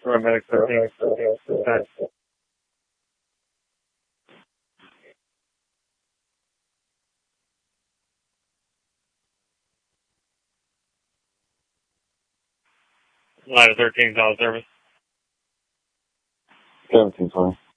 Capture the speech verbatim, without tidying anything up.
Paramedic thirteen. Okay. Ladder thirteen, call service. seventeen twenty.